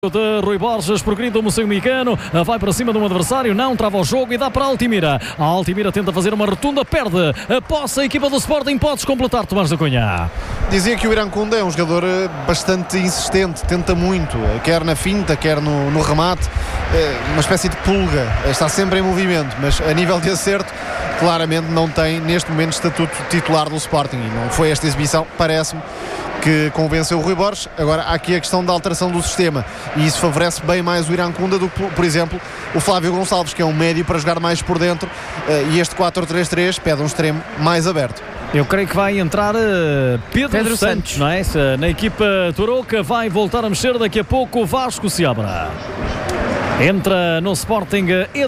De Rui Borges, progride o moçambicano, vai para cima de um adversário, não trava o jogo e dá para a Altimira. A Altimira tenta fazer uma rotunda, perde a posse, a equipa do Sporting. Podes completar, Tomás da Cunha. Dizia que o Irankunda é um jogador bastante insistente, tenta muito, quer na finta, quer no remate, uma espécie de pulga, está sempre em movimento, mas a nível de acerto claramente não tem neste momento estatuto titular do Sporting, e não foi esta exibição, parece-me, que convenceu o Rui Borges. Agora há aqui a questão da alteração do sistema e isso favorece bem mais o Irankunda do que, por exemplo, o Flávio Gonçalves, que é um médio para jogar mais por dentro, e este 4-3-3 pede um extremo mais aberto. Eu creio que vai entrar Pedro Santos, não é? Na equipa Toroca vai voltar a mexer daqui a pouco o Vasco Seabra. Entra no Sporting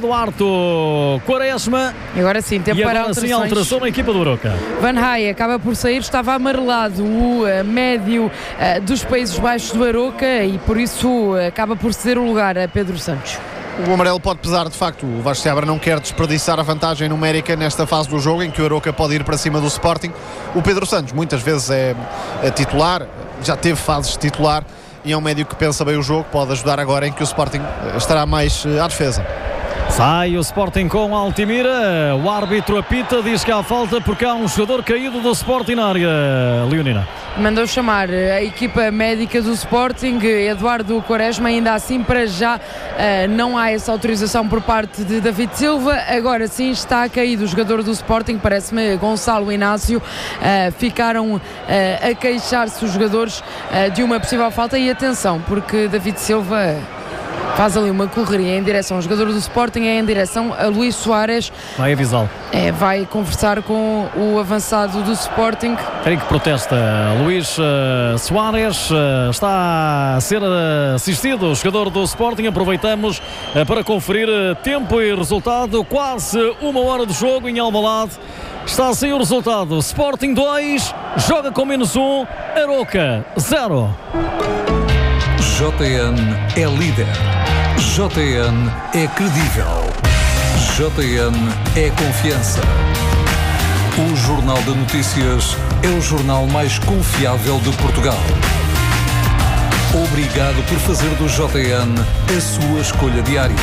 Eduardo Quaresma. Agora sim, tempo para alterações. Agora sim, alteração na equipa do Oroca. Van Haye acaba por sair, estava amarelado o médio dos Países Baixos do Aroca e por isso acaba por ceder o lugar a Pedro Santos. O amarelo pode pesar, de facto. O Vasco Seabra não quer desperdiçar a vantagem numérica nesta fase do jogo em que o Aroca pode ir para cima do Sporting. O Pedro Santos muitas vezes é titular, já teve fases de titular, e é um médio que pensa bem o jogo, pode ajudar agora em que o Sporting estará mais à defesa. Sai o Sporting com a Altimira, o árbitro apita, diz que há falta porque há um jogador caído do Sporting na área, Leonina. Mandou chamar a equipa médica do Sporting, Eduardo Quaresma, ainda assim para já não há essa autorização por parte de David Silva. Agora sim está caído o jogador do Sporting, parece-me Gonçalo Inácio. Ficaram a queixar-se os jogadores de uma possível falta e atenção, porque David Silva faz ali uma correria em direção ao jogador do Sporting, em direção a Luís Soares. Vai avisá-lo. Vai conversar com o avançado do Sporting. Quem que protesta? Luís Soares está a ser assistido, o jogador do Sporting. Aproveitamos para conferir tempo e resultado. Quase uma hora de jogo em Alvalade. Está a sair o resultado. Sporting 2, joga com -1, Aroca 0. JN é líder. JN é credível. JN é confiança. O Jornal de Notícias é o jornal mais confiável de Portugal. Obrigado por fazer do JN a sua escolha diária.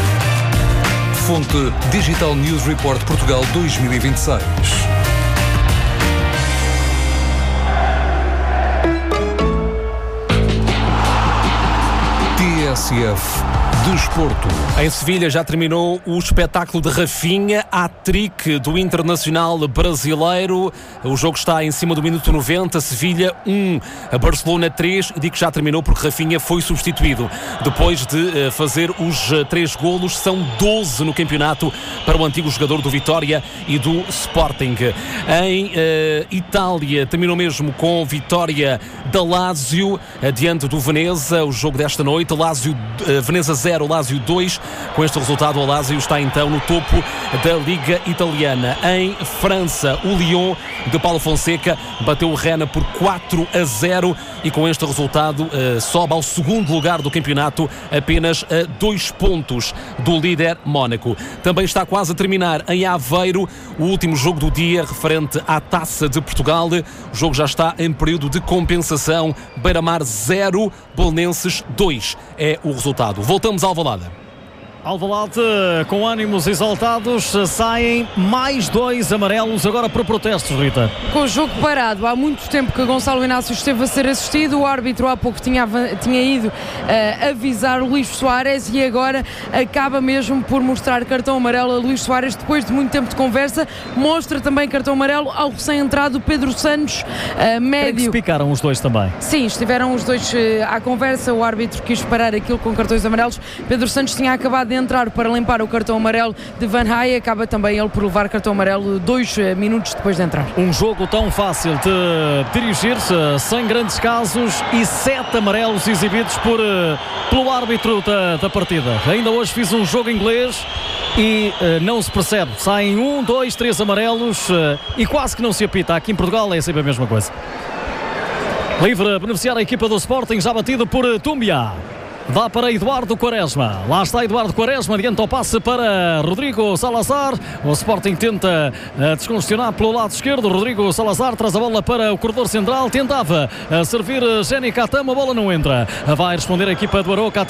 Fonte Digital News Report Portugal 2026. TSF Desporto. Em Sevilha já terminou o espetáculo de Rafinha, hat-trick do Internacional brasileiro. O jogo está em cima do minuto 90, Sevilha 1, Barcelona 3. Digo que já terminou porque Rafinha foi substituído. Depois de fazer os 3 golos, são 12 no campeonato para o antigo jogador do Vitória e do Sporting. Em Itália terminou mesmo com vitória da Lazio diante do Veneza. O jogo desta noite, Veneza 0, Lazio 2. Com este resultado, o Lazio está então no topo da Liga Italiana. Em França, o Lyon de Paulo Fonseca bateu o Rennes por 4-0 e com este resultado sobe ao segundo lugar do campeonato, apenas a 2 pontos do líder Mónaco. Também está quase a terminar em Aveiro o último jogo do dia referente à Taça de Portugal. O jogo já está em período de compensação. Beira-Mar 0, Belenenses 2 é o resultado. Voltamos ao Alvalade. Alvalade, com ânimos exaltados, saem mais 2 amarelos agora por protestos, Rita. Com o jogo parado, há muito tempo que Gonçalo Inácio esteve a ser assistido, o árbitro há pouco tinha ido avisar Luís Soares e agora acaba mesmo por mostrar cartão amarelo a Luís Soares depois de muito tempo de conversa. Mostra também cartão amarelo ao recém-entrado Pedro Santos, médio. Que se picaram os dois também. Sim, estiveram os dois à conversa, o árbitro quis parar aquilo com cartões amarelos. Pedro Santos tinha acabado de entrar para limpar o cartão amarelo de Van Haye, acaba também ele por levar cartão amarelo 2 minutos depois de entrar. Um jogo tão fácil de dirigir-se, sem grandes casos e 7 amarelos exibidos pelo árbitro da partida. Ainda hoje fiz um jogo inglês e não se percebe, saem 1, 2, 3 amarelos e quase que não se apita. Aqui em Portugal é sempre a mesma coisa. Livre a beneficiar a equipa do Sporting, já batido por Túmbia. Dá para Eduardo Quaresma. Lá está Eduardo Quaresma, adianta o passe para Rodrigo Salazar. O Sporting tenta descongestionar pelo lado esquerdo. Rodrigo Salazar traz a bola para o corredor central. Tentava servir Jenny Katama, a bola não entra. Vai responder a equipa do Aroca.